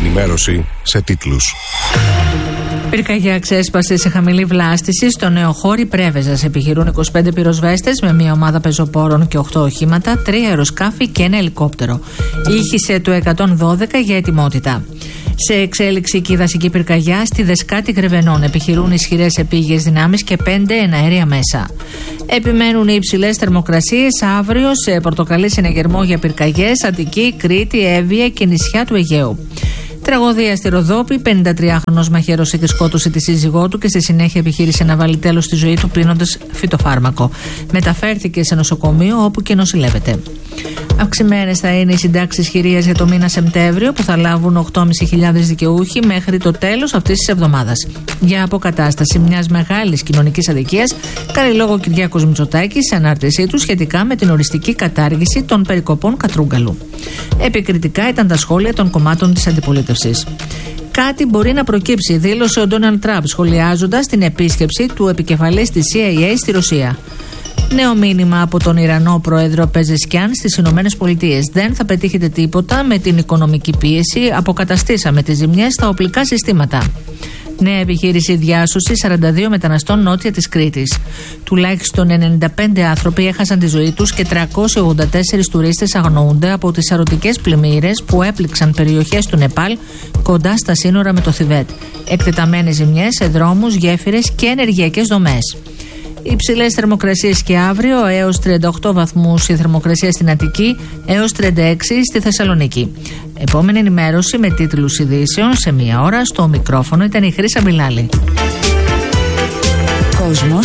ενημέρωση σε τίτλους. Πυρκαγιά ξέσπασε σε χαμηλή βλάστηση στο Νεοχώρι Πρέβεζας. Επιχειρούν 25 πυροσβέστες με μια ομάδα πεζοπόρων και 8 οχήματα, 3 αεροσκάφη και ένα ελικόπτερο. Ήχησε το 112 για ετοιμότητα. Σε εξέλιξη και η δασική πυρκαγιά στη Δεσκάτη Γρεβενών. Επιχειρούν ισχυρές επίγειες δυνάμεις και 5 εναέρια μέσα. Επιμένουν οι υψηλές θερμοκρασίες αύριο σε πορτοκαλί συναγερμό για πυρκαγιές, Αττική, Κρήτη, Εύβοια και νησιά του Αιγαίου. Τραγωδία στη Ροδόπη, 53χρονος μαχαίρωσε και σκότωσε τη σύζυγό του και στη συνέχεια επιχείρησε να βάλει τέλος στη ζωή του πίνοντας φυτοφάρμακο. Μεταφέρθηκε σε νοσοκομείο όπου και νοσηλεύεται. Αυξημένες θα είναι οι συντάξεις χειρίας για το μήνα Σεπτέμβριο που θα λάβουν 8.500 δικαιούχοι μέχρι το τέλος αυτής της εβδομάδας. Για αποκατάσταση μιας μεγάλης κοινωνικής αδικίας κάνει λόγο ο Κυριάκος Μητσοτάκης σε ανάρτησή του σχετικά με την οριστική κατάργηση των περικοπών Κατρούγκαλου. Επικριτικά ήταν τα σχόλια των κομμάτων της αντιπολίτευσης. Κάτι μπορεί να προκύψει, δήλωσε ο Ντόναλντ Τραμπ σχολιάζοντας την επίσκεψη του επικεφαλής της CIA στη Ρωσία. Νέο μήνυμα από τον Ιρανό πρόεδρο Πεζεσκιάν στις Ηνωμένες Πολιτείες. Δεν θα πετύχετε τίποτα με την οικονομική πίεση. Αποκαταστήσαμε τις ζημιές στα οπλικά συστήματα. Νέα επιχείρηση διάσωση 42 μεταναστών νότια της Κρήτης. Τουλάχιστον 95 άνθρωποι έχασαν τη ζωή τους και 384 τουρίστες αγνοούνται από τις σαρωτικές πλημμύρες που έπληξαν περιοχές του Νεπάλ κοντά στα σύνορα με το Θιβέτ. Εκτεταμένες ζημιές σε δρόμους, γέφυρες και ενεργειακές δομές. Υψηλές θερμοκρασίες και αύριο, έως 38 βαθμούς η θερμοκρασία στην Αττική, έως 36 στη Θεσσαλονίκη. Επόμενη ενημέρωση με τίτλους ειδήσεων σε 1 ώρα. Στο μικρόφωνο ήταν η Χρύσα Μπιλάλη.